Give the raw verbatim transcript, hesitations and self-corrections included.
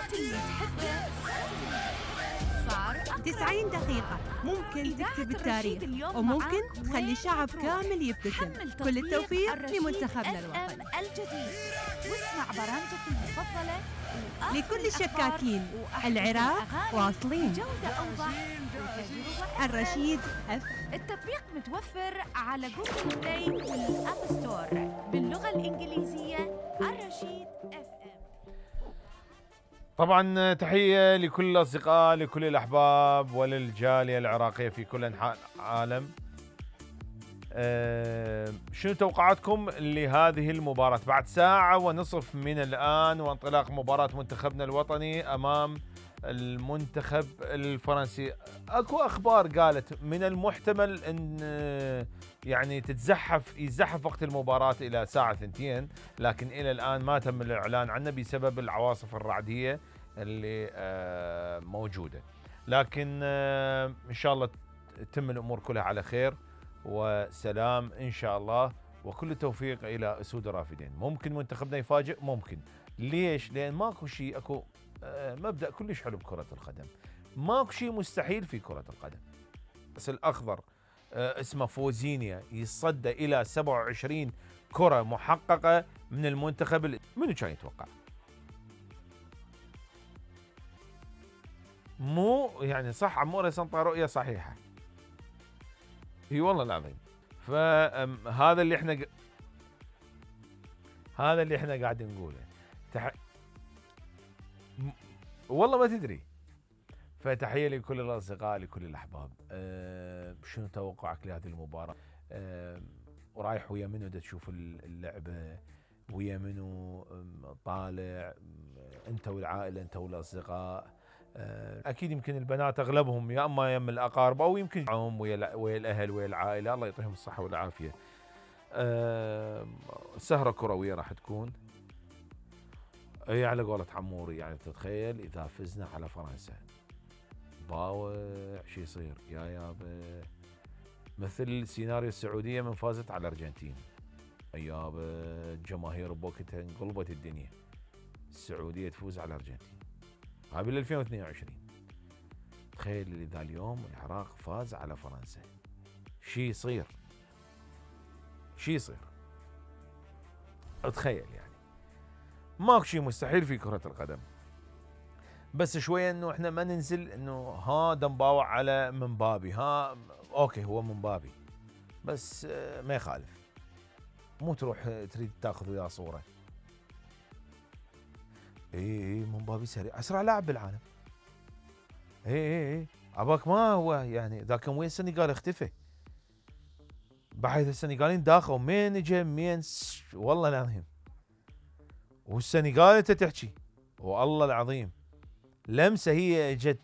وقت اللي تحبه صار تسعين دقيقة ممكن إذاعة تكتب الرشيد التاريخ اليوم وممكن معاك تخلي وين الشعب تروح. كامل يبتسم. حمل كل تطبيق التوفيق الرشيد لمنتخبنا إف الوطني. إم الجديد واسمع برامجك المفضلة وآخر لكل الأخبار الشكاكين وأحدث العراق الأغاني واصلين. بجودة أوضح وتجربة أسهل. الرشيد اف التطبيق متوفر على جوجل بلاي والآب ستور باللغة الإنجليزية. الرشيد اف ام. طبعا تحية لكل الأصدقاء، لكل الأحباب وللجالية العراقية في كل أنحاء العالم. أه شنو توقعاتكم لهذه المباراة بعد ساعة ونصف من الآن وانطلاق مباراة منتخبنا الوطني أمام المنتخب الفرنسي؟ اكو اخبار قالت من المحتمل ان يعني تتزحف يزحف وقت المباراة الى ساعة ثنتين، لكن الى الان ما تم الاعلان عنه بسبب العواصف الرعدية اللي موجودة. لكن ان شاء الله تتم الامور كلها على خير وسلام ان شاء الله، وكل التوفيق الى اسود الرافدين. ممكن منتخبنا يفاجئ، ممكن. ليش؟ لان ماكو شيء، اكو مبدأ كلش حلو بكرة القدم، ماكو شيء مستحيل في كرة القدم. بس الأخضر اسمه فوزينيا يصدى إلى سبعة وعشرين كرة محققة من المنتخب. منو كان يتوقع؟ مو يعني صح، عمورة سنطة رؤية صحيحة، اي والله العظيم. فهذا اللي احنا هذا اللي احنا قاعد نقوله. تح... والله ما تدري. فتحية لكل الأصدقاء، لكل الأحباب. أه شنو توقعك لهذه المباراة؟ أه ورايح ويا منو دا تشوف اللعبة؟ ويا منو طالع؟ أنت والعائلة، أنت والأصدقاء. أه أكيد يمكن البنات أغلبهم يا أما يم الأقارب أو يمكن معهم ويا ويا الأهل ويا العائلة، الله يعطيهم الصحة والعافية. أه سهرة كروية راح تكون. اي على قولة عموري، يعني تتخيل اذا فزنا على فرنسا باوع شو يصير يا يابا؟ مثل سيناريو السعودية من فازت على الارجنتين. يابا الجماهير بوقتها انقلبت الدنيا، السعودية تفوز على الارجنتين هاي بال ألفين واثنين وعشرين. تخيل اذا اليوم العراق فاز على فرنسا، شو يصير؟ شو يصير؟ اتخيل يعني ماكو شيء مستحيل في كرة القدم. بس شوية انه احنا ما ننزل انه ها دنباوع على منبابي، ها اوكي هو منبابي بس ما يخالف، مو تروح تريد تاخذ وياه صورة. اي اي منبابي سريع، اسرع لاعب بالعالم. اي اي اي عباك ما هو يعني ذاك وين السنغال اختفى، بحيث السنغاليين داخل مين اجى مين والله العظيم. والسنغال انت تحكي والله العظيم لمسه هي اجت